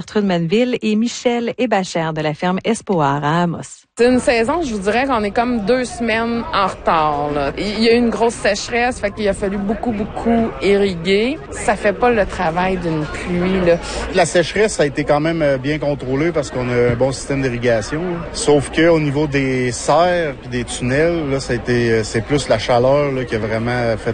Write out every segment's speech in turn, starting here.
Gertrude Manville et Michel Hébachère de la ferme Espoir à Amos. C'est une saison, je vous dirais qu'on est comme 2 semaines en retard, là. Il y a eu une grosse sécheresse, fait qu'il a fallu beaucoup irriguer. Ça fait pas le travail d'une pluie, là. La sécheresse, ça a été quand même bien contrôlé parce qu'on a un bon système d'irrigation. Sauf que au niveau des serres et des tunnels, là, c'est plus la chaleur là, qui a vraiment fait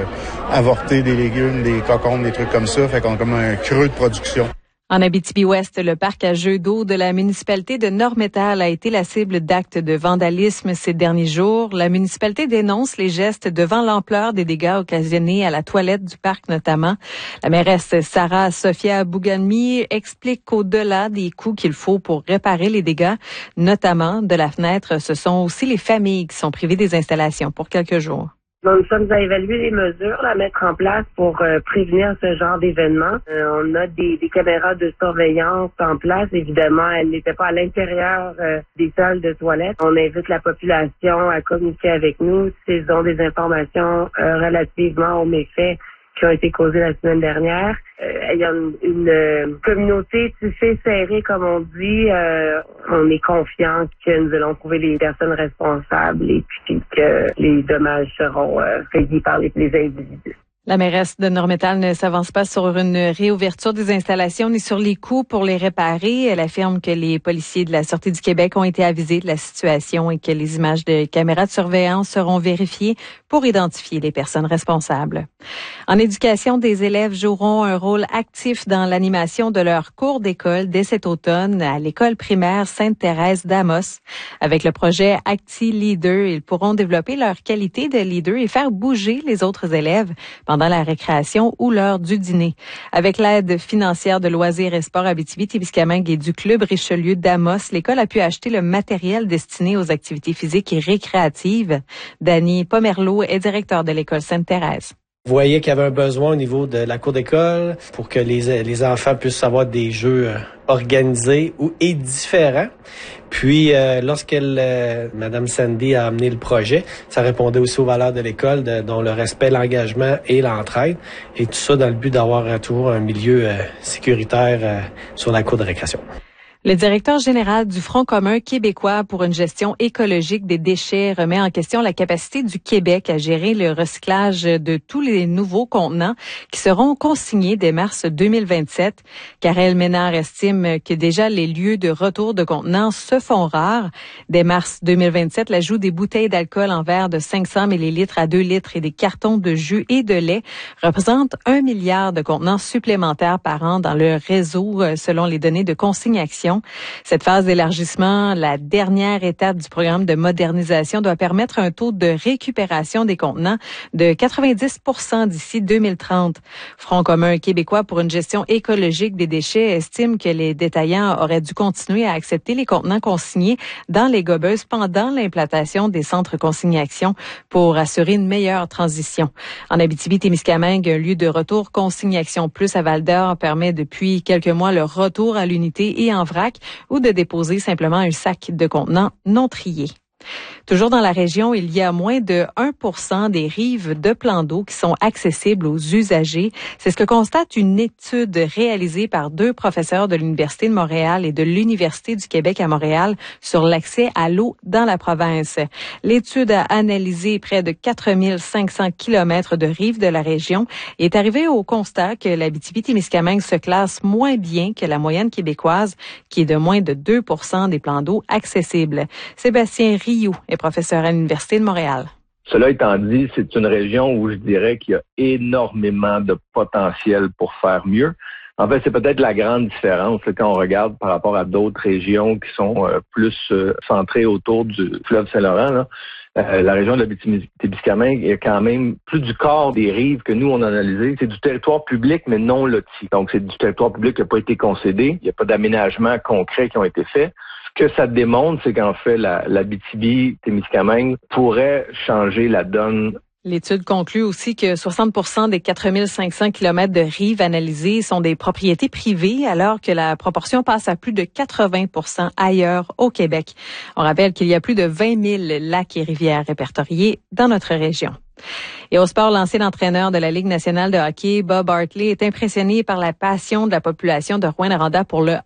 avorter des légumes, des cocombes, des trucs comme ça. Fait qu'on a comme un creux de production. En Abitibi-Ouest, le parc à jeux d'eau de la municipalité de Nord-Métal a été la cible d'actes de vandalisme ces derniers jours. La municipalité dénonce les gestes devant l'ampleur des dégâts occasionnés à la toilette du parc notamment. La mairesse Sarah Sophia Bouganmi explique qu'au-delà des coûts qu'il faut pour réparer les dégâts, notamment de la fenêtre, ce sont aussi les familles qui sont privées des installations pour quelques jours. Nous sommes à évaluer les mesures à mettre en place pour prévenir ce genre d'événement. On a des caméras de surveillance en place. Évidemment, elles n'étaient pas à l'intérieur des salles de toilettes. On invite la population à communiquer avec nous s'ils ont des informations relativement aux méfaits qui ont été causés la semaine dernière. Il y a une communauté tissée serrée, comme on dit. On est confiant que nous allons trouver les personnes responsables et puis que les dommages seront payés par les individus. La mairesse de Nord-Métal ne s'avance pas sur une réouverture des installations ni sur les coûts pour les réparer. Elle affirme que les policiers de la Sûreté du Québec ont été avisés de la situation et que les images de caméras de surveillance seront vérifiées pour identifier les personnes responsables. En éducation, des élèves joueront un rôle actif dans l'animation de leur cours d'école dès cet automne à l'école primaire Sainte-Thérèse d'Amos. Avec le projet Acti Leader, ils pourront développer leur qualité de leader et faire bouger les autres élèves pendant la récréation ou l'heure du dîner. Avec l'aide financière de Loisirs et Sports Abitibi-Témiscamingue et du Club Richelieu d'Amos, l'école a pu acheter le matériel destiné aux activités physiques et récréatives. Danny Pomerleau est directeur de l'école Sainte-Thérèse. Vous voyez qu'il y avait un besoin au niveau de la cour d'école pour que les enfants puissent avoir des jeux organisés et différents. Puis, Madame Sandy a amené le projet, ça répondait aussi aux valeurs de l'école, dont le respect, l'engagement et l'entraide. Et tout ça dans le but d'avoir toujours un milieu sécuritaire sur la cour de récréation. Le directeur général du Front commun québécois pour une gestion écologique des déchets remet en question la capacité du Québec à gérer le recyclage de tous les nouveaux contenants qui seront consignés dès mars 2027. Karel Ménard estime que déjà les lieux de retour de contenants se font rares. Dès mars 2027, l'ajout des bouteilles d'alcool en verre de 500 ml à 2 litres et des cartons de jus et de lait représente 1 milliard de contenants supplémentaires par an dans le réseau selon les données de Consignation. Cette phase d'élargissement, la dernière étape du programme de modernisation, doit permettre un taux de récupération des contenants de 90% d'ici 2030. Front commun québécois pour une gestion écologique des déchets estime que les détaillants auraient dû continuer à accepter les contenants consignés dans les gobeuses pendant l'implantation des centres Consignation pour assurer une meilleure transition. En Abitibi-Témiscamingue, un lieu de retour Consignation Plus à Val-d'Or permet depuis quelques mois le retour à l'unité et en vrac ou de déposer simplement un sac de contenants non triés. Toujours dans la région, il y a moins de 1% des rives de plans d'eau qui sont accessibles aux usagers. C'est ce que constate une étude réalisée par 2 professeurs de l'Université de Montréal et de l'Université du Québec à Montréal sur l'accès à l'eau dans la province. L'étude a analysé près de 4500 kilomètres de rives de la région et est arrivée au constat que l'Abitibi-Témiscamingue se classe moins bien que la moyenne québécoise, qui est de moins de 2% des plans d'eau accessibles. Sébastien Rioux est professeur à l'Université de Montréal. Cela étant dit, c'est une région où je dirais qu'il y a énormément de potentiel pour faire mieux. En fait, c'est peut-être la grande différence là, quand on regarde par rapport à d'autres régions qui sont plus centrées autour du fleuve Saint-Laurent. Là. La région de l'Abitibi-Témiscamingue est quand même plus du quart des rives que nous, on a analysé. C'est du territoire public, mais non loti. Donc, c'est du territoire public qui n'a pas été concédé. Il n'y a pas d'aménagement concret qui ont été faits. Ce que ça démontre, c'est qu'en fait, l'Abitibi-Témiscamingue pourrait changer la donne. L'étude conclut aussi que 60% des 4500 kilomètres de rives analysées sont des propriétés privées, alors que la proportion passe à plus de 80% ailleurs au Québec. On rappelle qu'il y a plus de 20 000 lacs et rivières répertoriés dans notre région. Et au sport, l'ancien entraîneur de la Ligue nationale de hockey, Bob Hartley, est impressionné par la passion de la population de Rouyn-Noranda pour le